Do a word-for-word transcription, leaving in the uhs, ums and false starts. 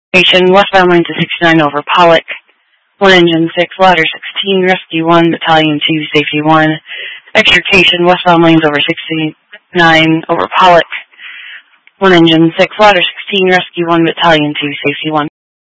Station westbound lane to sixty-nine over Pollock. one engine six, ladder sixteen, rescue one, battalion two, safety one. Extrication westbound lanes over sixty-nine over Pollock. one engine six, ladder sixteen, rescue one, battalion two, safety one.